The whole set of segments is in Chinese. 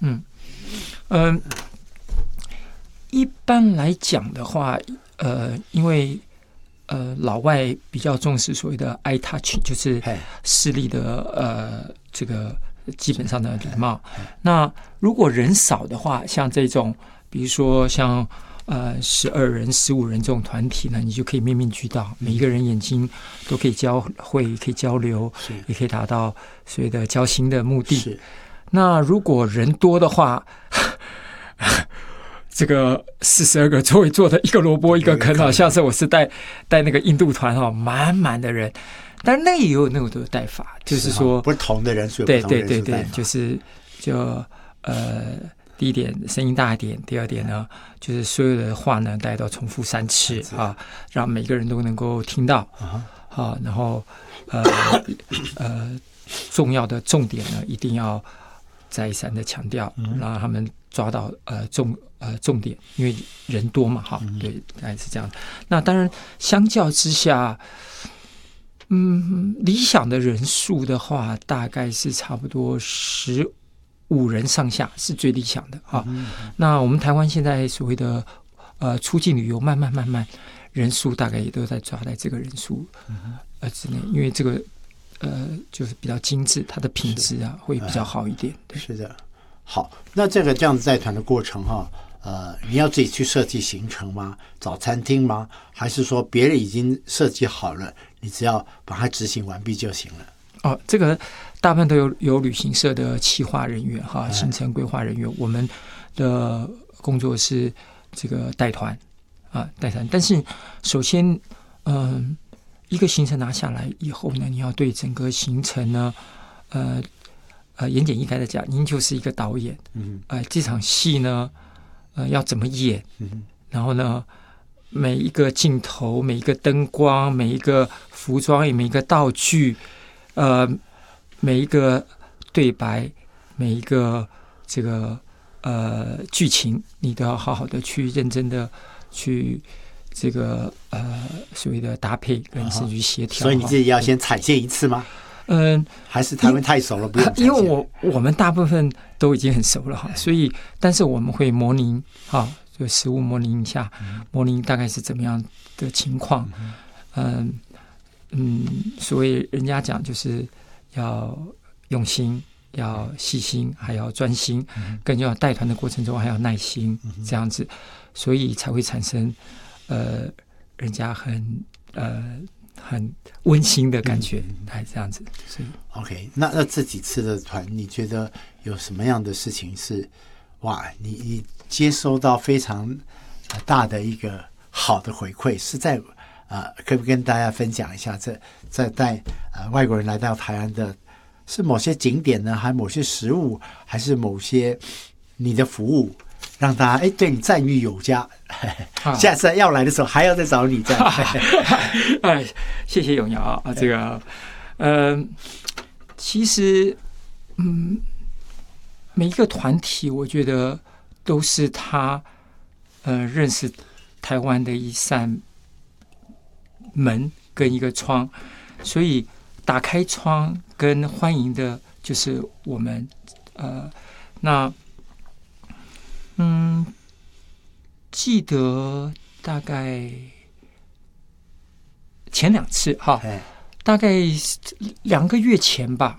嗯嗯，一般来讲的话，因为老外比较重视所谓的 eye touch， 就是视力的这个基本上的礼貌。那如果人少的话，像这种，比如说像12人、15人这种团体呢，你就可以面面俱到，每一个人眼睛都可以交汇，可以交流，也可以达到所谓的交心的目的。那如果人多的话，这个42个座位坐的一个萝卜一个坑啊，像是我是带那个印度团满满的人，但是那也有那种的带法，就是说不同的人数， 对，就是第一点声音大一点，第二点呢，就是所有的话呢，大家都重复3次啊，让每个人都能够听到啊，然后重要的重点呢，一定要再三的强调，让他们抓到重点，因为人多嘛，哈，对，大概是这样。那当然，相较之下，理想的人数的话，大概是差不多15人上下是最理想的啊。那我们台湾现在所谓的出境旅游，慢慢人数大概也都在抓在这个人数之内，因为这个就是比较精致，它的品质啊会比较好一点。对， 是的。好，那这样子带团的过程哈，你要自己去设计行程吗？找餐厅吗？还是说别人已经设计好了，你只要把它执行完毕就行了？ 哦，这个大部分都有旅行社的企划人员哈，行程规划人员。我们的工作是这个带团啊，带团。但是首先，一个行程拿下来以后呢，你要对整个行程呢，言简意赅的讲，您就是一个导演。这场戏呢，要怎么演？然后呢，每一个镜头、每一个灯光、每一个服装、每一个道具。每一个对白，每一个这个剧情，你都要好好的去认真的去这个所谓的搭配跟甚至协调。 所以你自己要先踩线一次吗？还是他们太熟了，不用踩线？ 因为我们大部分都已经很熟了哈，所以但是我们会模拟就实物模拟一下，模拟大概是怎么样的情况。所谓人家讲就是要用心，要细心，还要专心，更要带团的过程中还要耐心，这样子，所以才会产生人家很温馨的感觉，还这样子。所以 OK， 那这几次的团，你觉得有什么样的事情是哇，你接收到非常大的一个好的回馈，是在可不可以跟大家分享一下，在带外国人来到台湾的，是某些景点呢，还是某些食物，还是某些你的服务，让大家对你赞誉有加？下次要来的时候还要再找你这样。 谢谢永尧啊，这个其实每一个团体，我觉得都是他认识台湾的一扇门跟一个窗，所以打开窗跟欢迎的就是我们。那记得大概前2次哈，大概2个月前吧。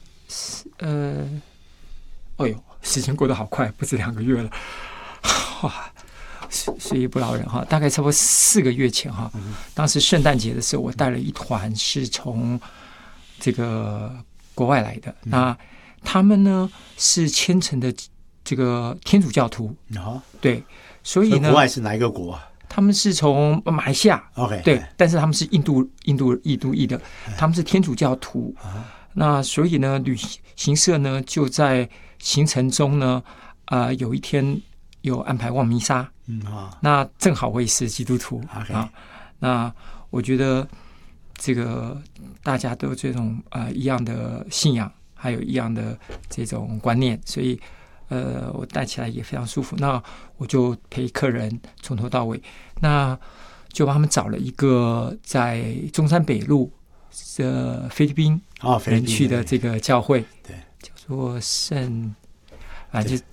哎呦，时间过得好快，不止2个月了，哇！岁月不饶人哈，大概差不多4个月前哈，当时圣诞节的时候，我带了一团是从这个国外来的，那他们呢是虔诚的这个天主教徒，对，所以呢， 国外是哪一个国？ 他们是从马来西亚 ，OK， 对，但是他们是印度裔的，他们是天主教徒，那所以呢，旅行社呢就在行程中呢，有一天有安排望弥撒。那正好我也是基督徒啊，那我觉得这个大家都有这种一样的信仰，还有一样的这种观念，所以我带起来也非常舒服。那我就陪客人从头到尾，那就帮他们找了一个在中山北路的菲律宾人去的这个教会， 对， 叫做圣，就